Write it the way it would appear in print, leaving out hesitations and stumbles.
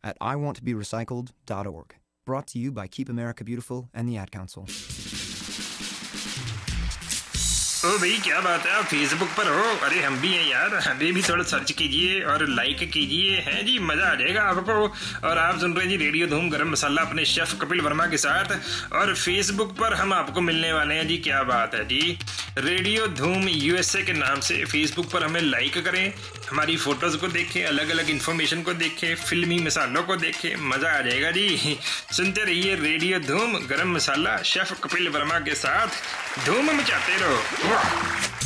at iwanttoberecycled.org. Brought to you by Keep America Beautiful and the Ad Council. ओ भाई क्या बात है, आप फेसबुक पर हो? अरे हम भी हैं यार, हमें भी थोड़ा सर्च कीजिए और लाइक कीजिए, है जी, मज़ा आ जाएगा आपको। और आप सुन रहे हैं जी रेडियो धूम गरम मसाला अपने शेफ कपिल वर्मा के साथ, और फेसबुक पर हम आपको मिलने वाले हैं जी। क्या बात है जी, रेडियो धूम USA के नाम से फेसबुक पर हमें लाइक करें, हमारी फ़ोटोज़ को देखें, अलग अलग इन्फॉर्मेशन को देखें, फिल्मी मसालों को देखें, मज़ा आ जाएगा जी। सुनते रहिए रेडियो धूम गरम मसाला शेफ कपिल वर्मा के साथ, धूम मचाते रहो।